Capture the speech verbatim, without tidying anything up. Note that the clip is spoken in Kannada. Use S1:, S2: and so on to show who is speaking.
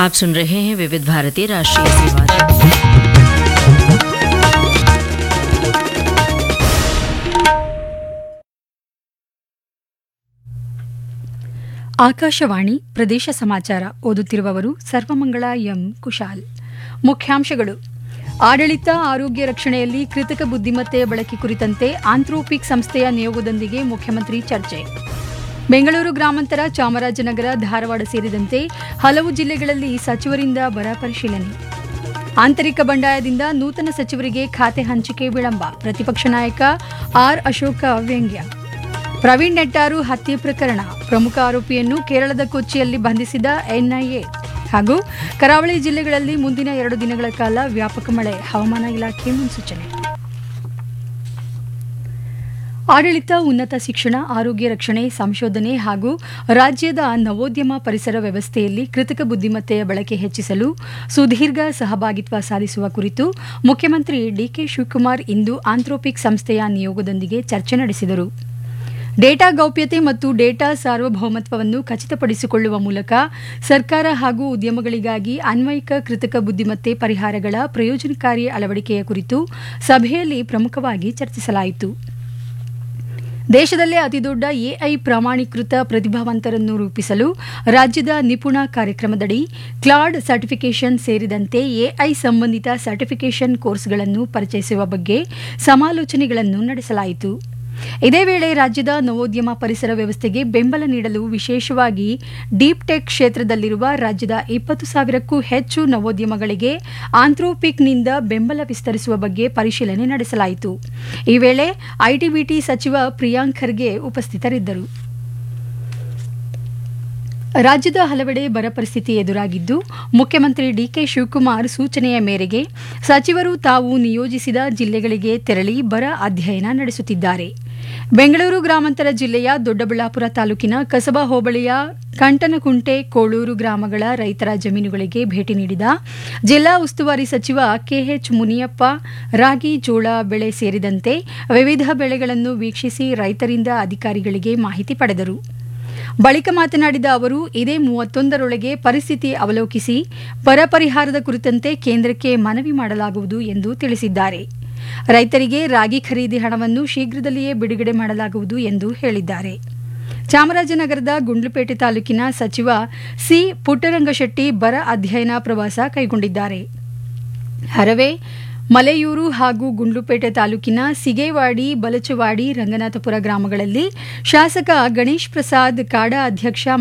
S1: आप सुन रहे हैं विविध भारती राष्ट्रीय सेवा।
S2: ಆಕಾಶವಾಣಿ ಪ್ರದೇಶ ಸಮಾಚಾರ ಓದುತ್ತಿರುವವರು ಸರ್ವಮಂಗಳ ಎಂ ಕುಶಾಲ್. ಮುಖ್ಯಾಂಶಗಳು: ಆಡಳಿತ ಆರೋಗ್ಯ ರಕ್ಷಣೆಯಲ್ಲಿ ಕೃತಕ ಬುದ್ಧಿಮತ್ತೆಯ ಬಳಕೆ ಕುರಿತಂತೆ ಆಂಥ್ರೋಪಿಕ್ ಸಂಸ್ಥೆಯ ನಿಯೋಗದೊಂದಿಗೆ ಮುಖ್ಯಮಂತ್ರಿ ಚರ್ಚೆ. ಬೆಂಗಳೂರು ಗ್ರಾಮಾಂತರ, ಚಾಮರಾಜನಗರ, ಧಾರವಾಡ ಸೇರಿದಂತೆ ಹಲವು ಜಿಲ್ಲೆಗಳಲ್ಲಿ ಸಚಿವರಿಂದ ಬರ ಪರಿಶೀಲನೆ. ಆಂತರಿಕ ಬಂಡಾಯದಿಂದ ನೂತನ ಸಚಿವರಿಗೆ ಖಾತೆ ಹಂಚಿಕೆ ವಿಳಂಬ, ಪ್ರತಿಪಕ್ಷ ನಾಯಕ ಆರ್ ಅಶೋಕ ವ್ಯಂಗ್ಯ. ಪ್ರವೀಣ್ ನೆಟ್ಟಾರು ಹತ್ಯೆ ಪ್ರಕರಣ, ಪ್ರಮುಖ ಆರೋಪಿಯನ್ನು ಕೇರಳದ ಕೊಚ್ಚಿಯಲ್ಲಿ ಬಂಧಿಸಿದ ಎನ್ಐಎ. ಹಾಗೂ ಕರಾವಳಿ ಜಿಲ್ಲೆಗಳಲ್ಲಿ ಮುಂದಿನ ಎರಡು ದಿನಗಳ ಕಾಲ ವ್ಯಾಪಕ ಮಳೆ, ಹವಾಮಾನ ಇಲಾಖೆ ಮುನ್ಸೂಚನೆ. ಆಡಳಿತ, ಉನ್ನತ ಶಿಕ್ಷಣ, ಆರೋಗ್ಯ ರಕ್ಷಣೆ, ಸಂಶೋಧನೆ ಹಾಗೂ ರಾಜ್ಯದ ನವೋದ್ಯಮ ಪರಿಸರ ವ್ಯವಸ್ಥೆಯಲ್ಲಿ ಕೃತಕ ಬುದ್ಧಿಮತ್ತೆಯ ಬಳಕೆ ಹೆಚ್ಚಿಸಲು ಸುದೀರ್ಘ ಸಹಭಾಗಿತ್ವ ಸಾಧಿಸುವ ಕುರಿತು ಮುಖ್ಯಮಂತ್ರಿ ಡಿಕೆ ಶಿವಕುಮಾರ್ ಇಂದು ಆಂಥ್ರೋಪಿಕ್ ಸಂಸ್ಥೆಯ ನಿಯೋಗದೊಂದಿಗೆ ಚರ್ಚೆ ನಡೆಸಿದರು. ಡೇಟಾ ಗೌಪ್ಯತೆ ಮತ್ತು ಡೇಟಾ ಸಾರ್ವಭೌಮತ್ವವನ್ನು ಖಚಿತಪಡಿಸಿಕೊಳ್ಳುವ ಮೂಲಕ ಸರ್ಕಾರ ಹಾಗೂ ಉದ್ಯಮಗಳಿಗಾಗಿ ಅನ್ವಯಿಕ ಕೃತಕ ಬುದ್ಧಿಮತ್ತೆ ಪರಿಹಾರಗಳ ಪ್ರಯೋಜನಕಾರಿ ಅಳವಡಿಕೆಯ ಕುರಿತು ಸಭೆಯಲ್ಲಿ ಪ್ರಮುಖವಾಗಿ ಚರ್ಚಿಸಲಾಯಿತು. ದೇಶದಲ್ಲೇ ಅತಿದೊಡ್ಡ ಎಐ ಪ್ರಮಾಣೀಕೃತ ಪ್ರತಿಭಾವಂತರನ್ನು ರೂಪಿಸಲು ರಾಜ್ಯದ ನಿಪುಣ ಕಾರ್ಯಕ್ರಮದಡಿ ಕ್ಲಾಡ್ ಸರ್ಟಿಫಿಕೇಷನ್ ಸೇರಿದಂತೆ ಎಐ ಸಂಬಂಧಿತ ಸರ್ಟಿಫಿಕೇಷನ್ ಕೋರ್ಸ್ಗಳನ್ನು ಪರಿಚಯಿಸುವ ಬಗ್ಗೆ ಸಮಾಲೋಚನೆಗಳನ್ನು ನಡೆಸಲಾಯಿತು. ಇದೇ ವೇಳೆ ರಾಜ್ಯದ ನವೋದ್ಯಮ ಪರಿಸರ ವ್ಯವಸ್ಥೆಗೆ ಬೆಂಬಲ ನೀಡಲು ವಿಶೇಷವಾಗಿ ಡೀಪ್ ಟೆಕ್ ಕ್ಷೇತ್ರದಲ್ಲಿರುವ ರಾಜ್ಯದ ಇಪ್ಪತ್ತು ಸಾವಿರಕ್ಕೂ ಹೆಚ್ಚು ನವೋದ್ಯಮಗಳಿಗೆ ಆಂಥ್ರೋಪಿಕ್ನಿಂದ ಬೆಂಬಲ ವಿಸ್ತರಿಸುವ ಬಗ್ಗೆ ಪರಿಶೀಲನೆ ನಡೆಸಲಾಯಿತು. ಈ ವೇಳೆ ಐಟಿ ಬಿಟಿ ಸಚಿವ ಪ್ರಿಯಾಂಕ್ ಖರ್ಗೆ ಉಪಸ್ಥಿತರಿದ್ದರು. ರಾಜ್ಯದ ಹಲವೆಡೆ ಬರ ಪರಿಸ್ಥಿತಿ ಎದುರಾಗಿದ್ದು, ಮುಖ್ಯಮಂತ್ರಿ ಡಿಕೆ ಶಿವಕುಮಾರ್ ಸೂಚನೆಯ ಮೇರೆಗೆ ಸಚಿವರು ತಾವು ನಿಯೋಜಿಸಿದ ಜಿಲ್ಲೆಗಳಿಗೆ ತೆರಳಿ ಬರ ಅಧ್ಯಯನ ನಡೆಸುತ್ತಿದ್ದಾರೆ. ಬೆಂಗಳೂರು ಗ್ರಾಮಾಂತರ ಜಿಲ್ಲೆಯ ದೊಡ್ಡಬಳ್ಳಾಪುರ ತಾಲೂಕಿನ ಕಸಬಾ ಹೋಬಳಿಯ ಕಂಟನಕುಂಟೆ, ಕೋಳೂರು ಗ್ರಾಮಗಳ ರೈತರ ಜಮೀನುಗಳಿಗೆ ಭೇಟಿ ನೀಡಿದ ಜಿಲ್ಲಾ ಉಸ್ತುವಾರಿ ಸಚಿವ ಕೆಎಚ್ ಮುನಿಯಪ್ಪ ರಾಗಿ, ಜೋಳ ಬೆಳೆ ಸೇರಿದಂತೆ ವಿವಿಧ ಬೆಳೆಗಳನ್ನು ವೀಕ್ಷಿಸಿ ರೈತರಿಂದ ಅಧಿಕಾರಿಗಳಿಗೆ ಮಾಹಿತಿ ಪಡೆದರು. ಬಳಿಕ ಮಾತನಾಡಿದ ಅವರು, ಇದೇ ಮೂವತ್ತೊಂದರೊಳಗೆ ಪರಿಸ್ಥಿತಿ ಅವಲೋಕಿಸಿ ಬರ ಪರಿಹಾರದ ಕುರಿತಂತೆ ಕೇಂದ್ರಕ್ಕೆ ಮನವಿ ಮಾಡಲಾಗುವುದು ಎಂದು ತಿಳಿಸಿದ್ದಾರೆ. ರೈತರಿಗೆ ರಾಗಿ ಖರೀದಿ ಹಣವನ್ನು ಶೀಘ್ರದಲ್ಲಿಯೇ ಬಿಡುಗಡೆ ಮಾಡಲಾಗುವುದು ಎಂದು ಹೇಳಿದ್ದಾರೆ. ಚಾಮರಾಜನಗರದ ಗುಂಡ್ಲುಪೇಟೆ ತಾಲೂಕಿನ ಸಚಿವ ಸಿ ಪುಟ್ಟರಂಗಶೆಟ್ಟಿ ಬರ ಅಧ್ಯಯನ ಪ್ರವಾಸ ಕೈಗೊಂಡಿದ್ದಾರೆ. ಹರವೆ, ಮಲೆಯೂರು ಹಾಗೂ ಗುಂಡ್ಲುಪೇಟೆ ತಾಲೂಕಿನ ಸಿಗೇವಾಡಿ, ಬಲಚವಾಡಿ, ರಂಗನಾಥಪುರ ಗ್ರಾಮಗಳಲ್ಲಿ ಶಾಸಕ ಗಣೇಶ್ ಪ್ರಸಾದ್, ಕಾಡಾ ಅಧ್ಯಕ್ಷ